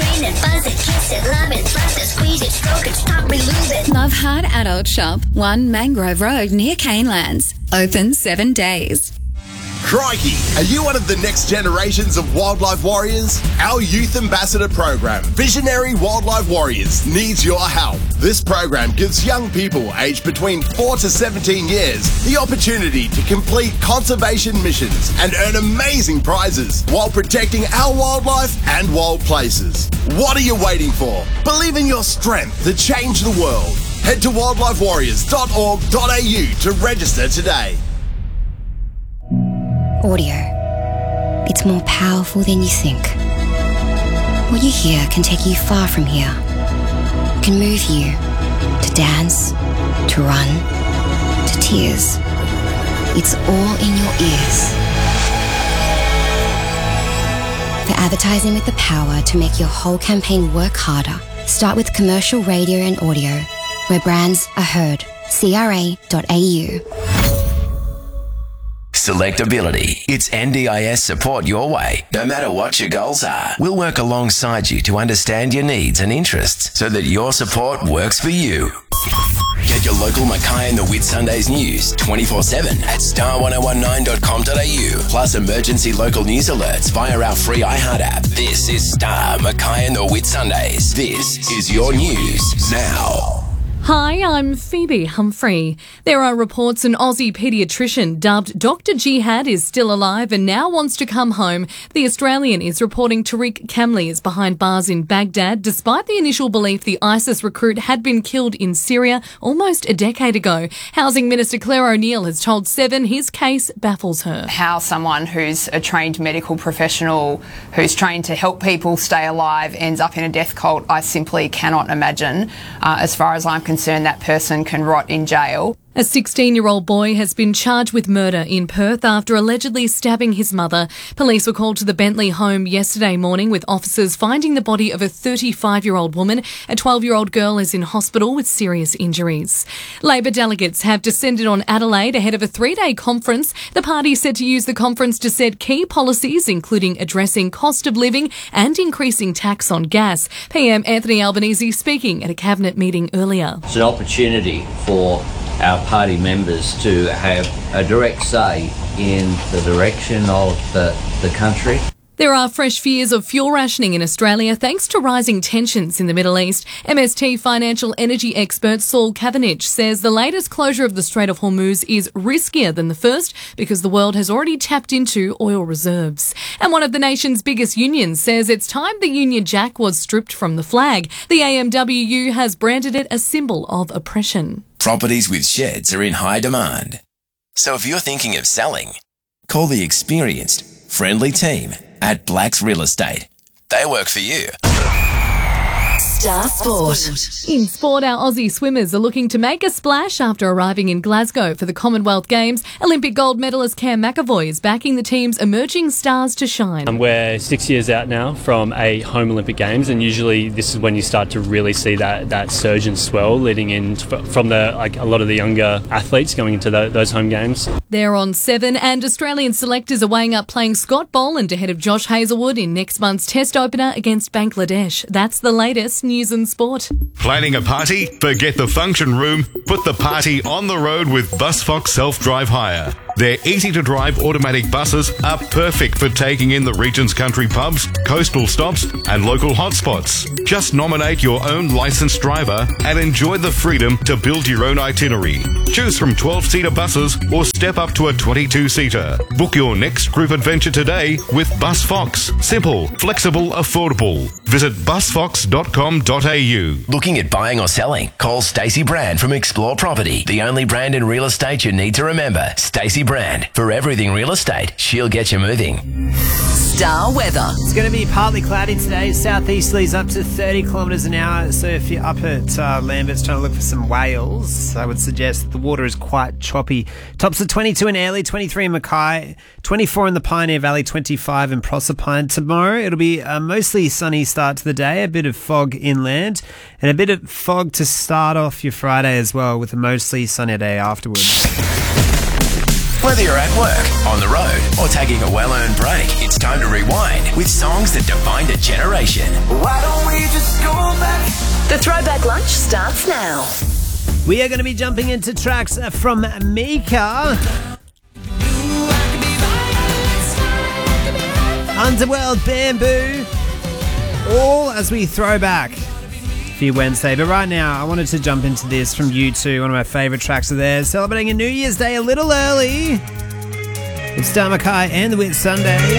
strain it, buzz it, kiss it, love it, slap it, squeeze it, stroke it, stop, relove it. Love Hard Adult Shop, 1 Mangrove Road near Canelands. Open 7 days. Crikey, are you one of the next generations of wildlife warriors? Our youth ambassador program, Visionary Wildlife Warriors, needs your help. This program gives young people aged between 4 to 17 years the opportunity to complete conservation missions and earn amazing prizes while protecting our wildlife and wild places. What are you waiting for? Believe in your strength to change the world. Head to wildlifewarriors.org.au to register today. Audio. It's more powerful than you think. What you hear can take you far from here. It can move you to dance, to run, to tears. It's all in your ears. For advertising with the power to make your whole campaign work harder, start with commercial radio and audio, where brands are heard. CRA.au. Selectability. It's NDIS support your way, no matter what your goals are. We'll work alongside you to understand your needs and interests so that your support works for you. Get your local Mackay and the Whitsundays news 24/7 at star1019.com.au, plus emergency local news alerts via our free iHeart app. This is Star Mackay and the Whitsundays. This is your news now. Hi, I'm Phoebe Humphrey. There are reports an Aussie paediatrician dubbed Dr. Jihad is still alive and now wants to come home. The Australian is reporting Tariq Kamli is behind bars in Baghdad, despite the initial belief the ISIS recruit had been killed in Syria almost a decade ago. Housing Minister Claire O'Neil has told Seven his case baffles her. How someone who's a trained medical professional, who's trained to help people stay alive, ends up in a death cult, I simply cannot imagine. As far as I'm concerned, that person can rot in jail. A 16-year-old boy has been charged with murder in Perth after allegedly stabbing his mother. Police were called to the Bentley home yesterday morning with officers finding the body of a 35-year-old woman. A 12-year-old girl is in hospital with serious injuries. Labor delegates have descended on Adelaide ahead of a 3-day conference. The party said to use the conference to set key policies, including addressing cost of living and increasing tax on gas. PM Anthony Albanese speaking at a cabinet meeting earlier. It's an opportunity for our party members to have a direct say in the direction of the country. There are fresh fears of fuel rationing in Australia thanks to rising tensions in the Middle East. MST financial energy expert Saul Cavendish says the latest closure of the Strait of Hormuz is riskier than the first because the world has already tapped into oil reserves. And one of the nation's biggest unions says it's time the Union Jack was stripped from the flag. The AMWU has branded it a symbol of oppression. Properties with sheds are in high demand. So if you're thinking of selling, call the experienced, friendly team at Blacks Real Estate. They work for you. Star Sport. In sport, our Aussie swimmers are looking to make a splash after arriving in Glasgow for the Commonwealth Games. Olympic gold medalist Cam McAvoy is backing the team's emerging stars to shine. We're 6 years out now from a home Olympic Games, and usually this is when you start to really see that surge and swell leading in from a lot of the younger athletes going into those home games. They're on 7, and Australian selectors are weighing up playing Scott Boland ahead of Josh Hazlewood in next month's Test opener against Bangladesh. That's the latest news and sport. Planning a party? Forget the function room. Put the party on the road with BusFox Self-Drive Hire. Their easy-to-drive automatic buses are perfect for taking in the region's country pubs, coastal stops and local hotspots. Just nominate your own licensed driver and enjoy the freedom to build your own itinerary. Choose from 12-seater buses or step up to a 22-seater. Book your next group adventure today with BusFox. Simple, flexible, affordable. Visit busfox.com.au. Looking at buying or selling? Call Stacey Brand from Explore Property, the only brand in real estate you need to remember. Stacey Brand. For everything real estate, she'll get you moving. Star weather. It's going to be partly cloudy today. Southeasterlies up to 30 kilometres an hour. So if you're up at Lambert's trying to look for some whales, I would suggest that the water is quite choppy. Tops of 22 in Airlie, 23 in Mackay, 24 in the Pioneer Valley, 25 in Proserpine. Tomorrow it'll be a mostly sunny start to the day, a bit of fog inland, and a bit of fog to start off your Friday as well, with a mostly sunny day afterwards. Whether you're at work, on the road, or taking a well-earned break, it's time to rewind with songs that defined a generation. Why don't we just go back? The Throwback Lunch starts now. We are going to be jumping into tracks from Mika, Underworld, Bamboo, all as we throw back for your Wednesday. But right now, I wanted to jump into this from U2, one of my favourite tracks of theirs, celebrating a New Year's Day a little early. It's Dharmakai and the Whit Sundays.